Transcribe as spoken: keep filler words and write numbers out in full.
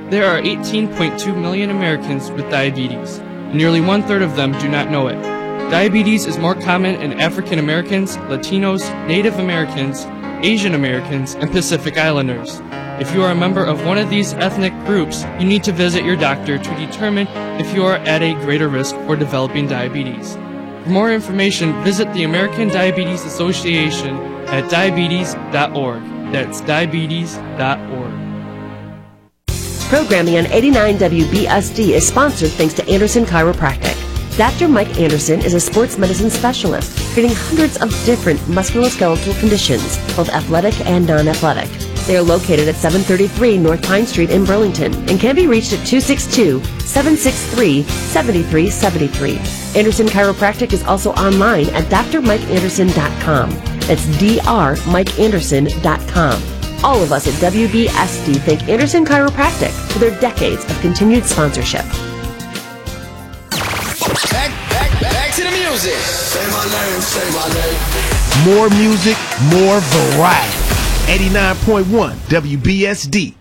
There are eighteen point two million Americans with diabetes, and nearly one-third of them do not know it. Diabetes is more common in African Americans, Latinos, Native Americans, Asian Americans, and Pacific Islanders. If you are a member of one of these ethnic groups, you need to visit your doctor to determine if you are at a greater risk for developing diabetes. For more information, visit the American Diabetes Association at diabetes dot org. That's diabetes dot org. Programming on eighty-nine W B S D is sponsored thanks to Anderson Chiropractic. Doctor Mike Anderson is a sports medicine specialist, treating hundreds of different musculoskeletal conditions, both athletic and non-athletic. They are located at seven thirty-three North Pine Street in Burlington and can be reached at two six two, seven six three, seven three seven three. Anderson Chiropractic is also online at d r mike anderson dot com. That's d r mike anderson dot com. All of us at W B S D thank Anderson Chiropractic for their decades of continued sponsorship. Back, back, back to the music. Say my name, say my name. More music, more variety. eighty-nine point one W B S D.